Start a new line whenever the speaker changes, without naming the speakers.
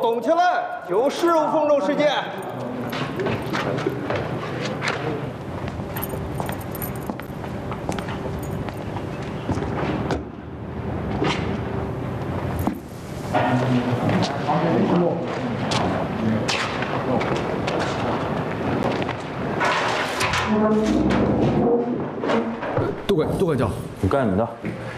蹦起来，就是无风筝时间。
杜管教，
你干你的。